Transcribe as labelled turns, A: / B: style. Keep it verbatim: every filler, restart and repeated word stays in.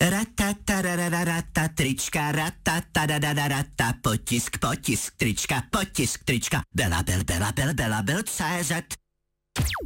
A: Ratatarararata trička, ratatadadadata, potisk, potisk trička, potisk trička, Bela Bel, Bela Bel, Bela Bel, C Z.